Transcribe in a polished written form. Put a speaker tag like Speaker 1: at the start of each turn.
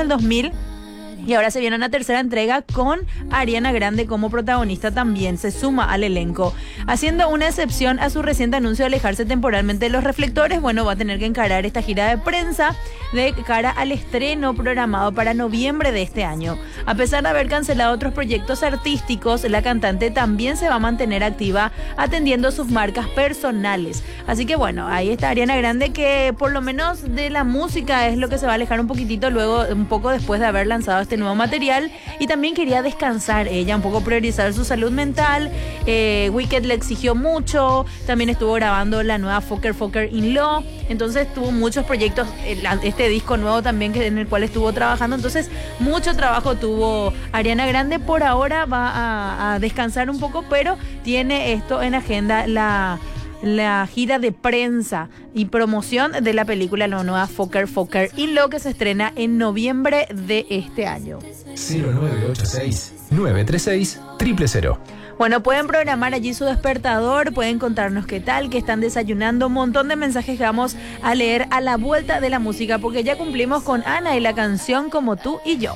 Speaker 1: del 2000. Y ahora se viene una tercera entrega con Ariana Grande como protagonista, también se suma al elenco. Haciendo una excepción a su reciente anuncio de alejarse temporalmente de los reflectores, bueno, va a tener que encarar esta gira de prensa de cara al estreno programado para noviembre de este año. A pesar de haber cancelado otros proyectos artísticos, la cantante también se va a mantener activa atendiendo sus marcas personales. Así que bueno, ahí está Ariana Grande, que por lo menos de la música es lo que se va a alejar un poquitito luego, un poco después de haber lanzado este nuevo material, y también quería descansar ella, un poco priorizar su salud mental. Wicked le exigió mucho, también estuvo grabando la nueva Fucker in Law, entonces tuvo muchos proyectos, este disco nuevo también en el cual estuvo trabajando, entonces mucho trabajo tuvo Ariana Grande. Por ahora va a descansar un poco, pero tiene esto en agenda, la gira de prensa y promoción de la película la nueva Fucker in Law, que se estrena en noviembre de este año.
Speaker 2: 0986-936-000.
Speaker 1: Bueno, pueden programar allí su despertador, pueden contarnos qué tal, qué están desayunando, un montón de mensajes que vamos a leer a la vuelta de la música, porque ya cumplimos con Ana y la canción Como tú y yo.